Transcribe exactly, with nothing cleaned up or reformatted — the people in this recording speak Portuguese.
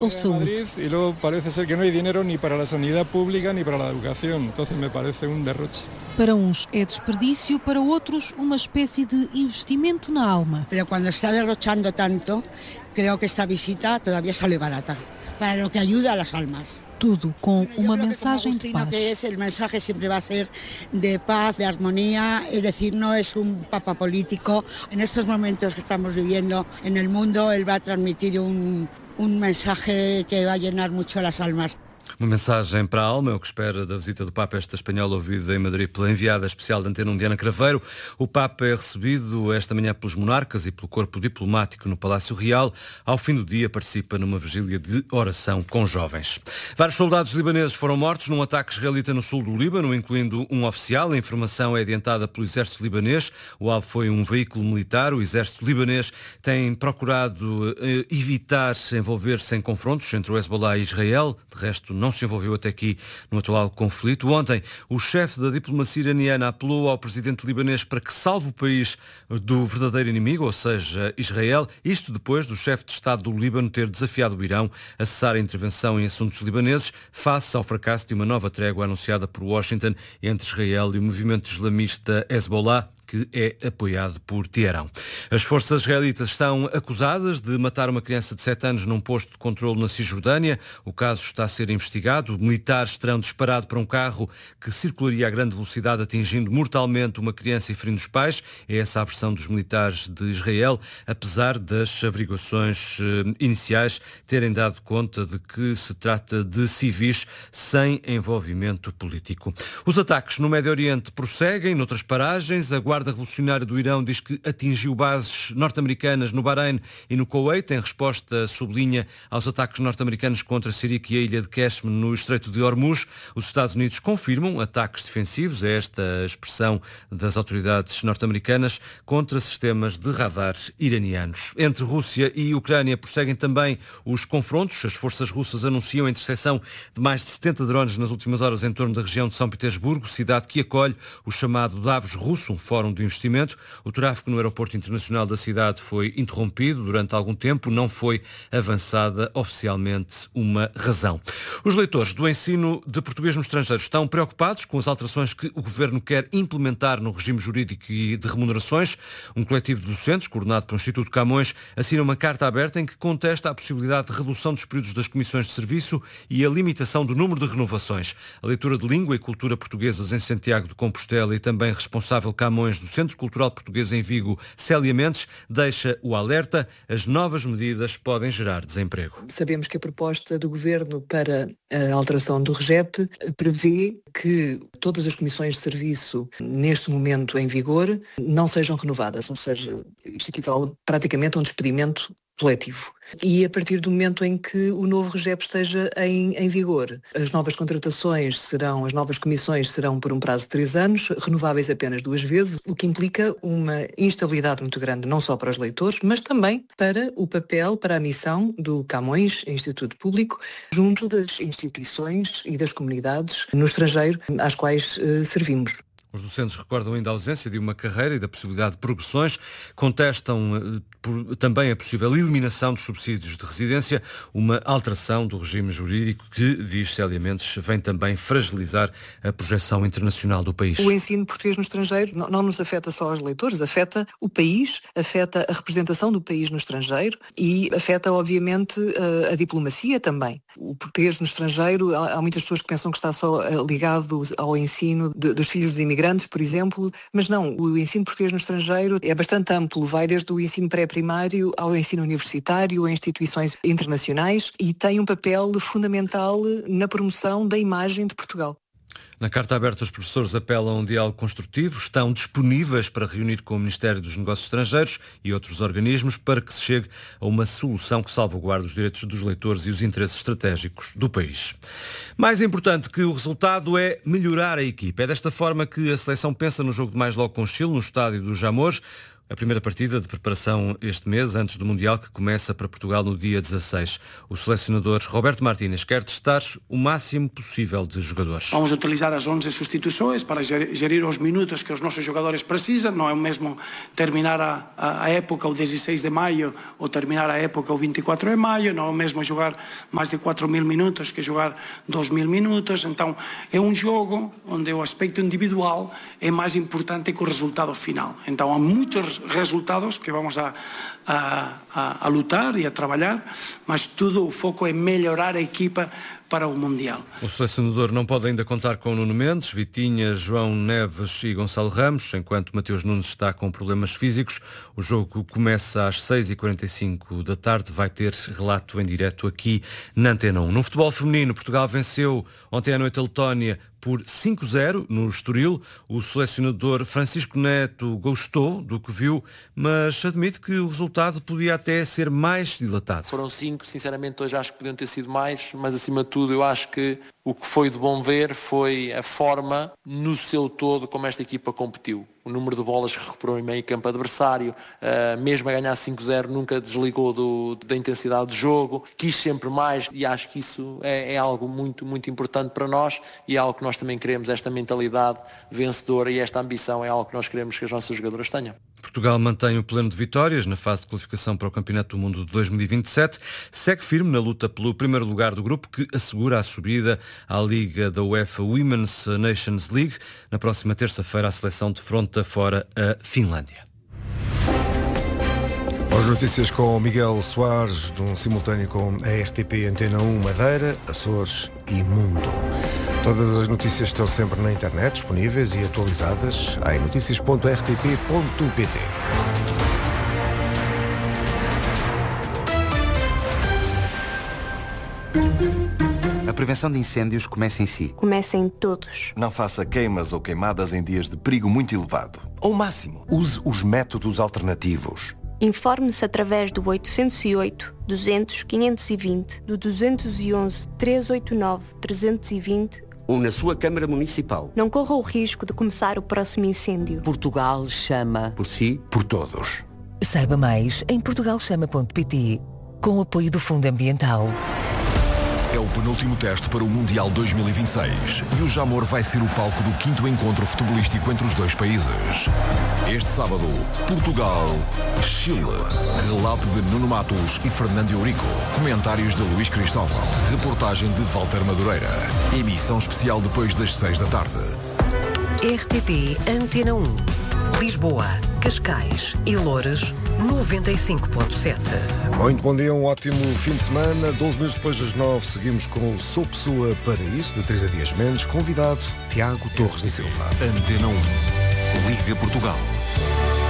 ou saúde. E logo parece ser que não há dinheiro nem para a sanidade pública nem para a educação, então me parece um derroche. Para uns é desperdício, para outros uma espécie de investimento na alma. Mas quando está derrochando tanto, creio que esta visita todavía sale barata, para o que ajuda às almas. Tudo com uma mensagem de paz. Que é, o mensagem sempre vai ser de paz, de harmonia, é decir, não é um papa político. Nestes momentos que estamos vivendo no mundo, ele vai transmitir um, um mensagem que vai llenar muito as almas. Uma mensagem para a alma, é o que espera da visita do Papa esta espanhola ouvida em Madrid pela enviada especial da Antena um, Diana Craveiro. O Papa é recebido esta manhã pelos monarcas e pelo corpo diplomático no Palácio Real. Ao fim do dia participa numa vigília de oração com jovens. Vários soldados libaneses foram mortos num ataque israelita no sul do Líbano, incluindo um oficial. A informação é adiantada pelo exército libanês. O alvo foi um veículo militar. O exército libanês tem procurado eh, evitar envolver-se em confrontos entre o Hezbollah e Israel. De resto, não se envolveu até aqui no atual conflito. Ontem, o chefe da diplomacia iraniana apelou ao presidente libanês para que salve o país do verdadeiro inimigo, ou seja, Israel. Isto depois do chefe de Estado do Líbano ter desafiado o Irão a cessar a intervenção em assuntos libaneses, face ao fracasso de uma nova trégua anunciada por Washington entre Israel e o movimento islamista Hezbollah, que é apoiado por Teherão. As forças israelitas estão acusadas de matar uma criança de sete anos num posto de controle na Cisjordânia. O caso está a ser investigado. Militares terão disparado para um carro que circularia a grande velocidade, atingindo mortalmente uma criança e ferindo os pais. É essa a versão dos militares de Israel, apesar das averiguações eh, iniciais terem dado conta de que se trata de civis sem envolvimento político. Os ataques no Médio Oriente prosseguem. Noutras paragens, a Guarda Revolucionária do Irão diz que atingiu bases norte-americanas no Bahrein e no Kuwait. Em resposta, sublinha aos ataques norte-americanos contra Sirique e a ilha de Qeshm no Estreito de Hormuz. Os Estados Unidos confirmam ataques defensivos, é esta a expressão das autoridades norte-americanas, contra sistemas de radar iranianos. Entre Rússia e Ucrânia prosseguem também os confrontos. As forças russas anunciam a interseção de mais de setenta drones nas últimas horas em torno da região de São Petersburgo, cidade que acolhe o chamado Davos Russo, um fórum do investimento. O tráfego no aeroporto internacional da cidade foi interrompido durante algum tempo, não foi avançada oficialmente uma razão. Os leitores do ensino de português no estrangeiro estão preocupados com as alterações que o Governo quer implementar no regime jurídico e de remunerações. Um coletivo de docentes, coordenado pelo Instituto Camões, assina uma carta aberta em que contesta a possibilidade de redução dos períodos das comissões de serviço e a limitação do número de renovações. A leitura de língua e cultura portuguesas em Santiago de Compostela e também responsável Camões do Centro Cultural Português em Vigo, Célia Mendes, deixa o alerta: as novas medidas podem gerar desemprego. Sabemos que a proposta do Governo para a alteração do REGEP prevê que todas as comissões de serviço neste momento em vigor não sejam renovadas, ou seja, isto equivale praticamente a um despedimento coletivo. E a partir do momento em que o novo REGEP esteja em, em vigor, as novas contratações serão, as novas comissões serão por um prazo de três anos, renováveis apenas duas vezes, o que implica uma instabilidade muito grande, não só para os leitores, mas também para o papel, para a missão do Camões, Instituto Público, junto das instituições e das comunidades no estrangeiro às quais eh, servimos. Os docentes recordam ainda a ausência de uma carreira e da possibilidade de progressões, contestam eh, por, também a possível eliminação dos subsídios de residência, uma alteração do regime jurídico que, diz Célia Mendes, vem também fragilizar a projeção internacional do país. O ensino português no estrangeiro não, não nos afeta só aos leitores, afeta o país, afeta a representação do país no estrangeiro e afeta, obviamente, a, a diplomacia também. O português no estrangeiro, há, há muitas pessoas que pensam que está só ligado ao ensino de, dos filhos dos imigrantes, por exemplo, mas não, o ensino português no estrangeiro é bastante amplo, vai desde o ensino pré-primário ao ensino universitário, a instituições internacionais e tem um papel fundamental na promoção da imagem de Portugal. Na carta aberta, os professores apelam a um diálogo construtivo, estão disponíveis para reunir com o Ministério dos Negócios Estrangeiros e outros organismos para que se chegue a uma solução que salvaguarde os direitos dos leitores e os interesses estratégicos do país. Mais importante que o resultado é melhorar a equipa. É desta forma que a seleção pensa no jogo de mais logo com o Chile, no estádio do Jamor. A primeira partida de preparação este mês, antes do Mundial, que começa para Portugal no dia dezasseis. O selecionador Roberto Martínez quer testar o máximo possível de jogadores. Vamos utilizar as onze substituições para gerir os minutos que os nossos jogadores precisam. Não é o mesmo terminar a, a, a época o dezesseis de maio ou terminar a época o vinte e quatro de maio. Não é o mesmo jogar mais de quatro mil minutos que jogar dois mil minutos. Então é um jogo onde o aspecto individual é mais importante que o resultado final. Então há muitos resultados que vamos a, a, a, a lutar e a trabalhar, mas tudo o foco é melhorar a equipa para o Mundial. O selecionador não pode ainda contar com Nuno Mendes, Vitinha, João Neves e Gonçalo Ramos, enquanto Mateus Nunes está com problemas físicos. O jogo começa às seis e quarenta e cinco da tarde, vai ter relato em direto aqui na Antena um. No futebol feminino, Portugal venceu ontem à noite a Letónia por cinco a zero no Estoril. O selecionador Francisco Neto gostou do que viu, mas admite que o resultado podia até ser mais dilatado. Foram cinco, sinceramente hoje acho que podiam ter sido mais, mas acima de tudo eu acho que o que foi de bom ver foi a forma no seu todo como esta equipa competiu. O número de bolas que recuperou em meio campo adversário, uh, mesmo a ganhar cinco a zero, nunca desligou do, da intensidade do jogo, quis sempre mais e acho que isso é, é algo muito, muito importante para nós e é algo que nós também queremos, esta mentalidade vencedora e esta ambição é algo que nós queremos que as nossas jogadoras tenham. Portugal mantém o pleno de vitórias na fase de qualificação para o Campeonato do Mundo de dois mil e vinte e sete. Segue firme na luta pelo primeiro lugar do grupo, que assegura a subida à Liga da UEFA Women's Nations League. Na próxima terça-feira, a seleção defronta fora a Finlândia. As notícias com Miguel Soares, num simultâneo com a R T P Antena um Madeira, Açores e Mundo. Todas as notícias estão sempre na internet, disponíveis e atualizadas em notícias ponto r t p ponto p t. A prevenção de incêndios começa em si. Começa em todos. Não faça queimas ou queimadas em dias de perigo muito elevado. Ao máximo, use os métodos alternativos. Informe-se através do oitocentos e oito, duzentos, quinhentos e vinte, do duzentos e onze, trezentos e oitenta e nove, trezentos e vinte ou na sua Câmara Municipal. Não corra o risco de começar o próximo incêndio. Portugal chama. Por si, por todos. Saiba mais em portugal chama ponto p t, com o apoio do Fundo Ambiental. É o penúltimo teste para o Mundial dois mil e vinte e seis e o Jamor vai ser o palco do quinto encontro futebolístico entre os dois países. Este sábado, Portugal-Chile. Relato de Nuno Matos e Fernando Eurico. Comentários de Luís Cristóvão. Reportagem de Walter Madureira. Emissão especial depois das seis da tarde. R T P Antena um. Lisboa, Cascais e Loures, noventa e cinco ponto sete. Muito bom dia, um ótimo fim de semana. doze minutos depois das nove, seguimos com o Sou Pessoa para Isso, de Teresa Dias Mendes. Convidado, Tiago Torres de Silva. Antena um. Liga Portugal.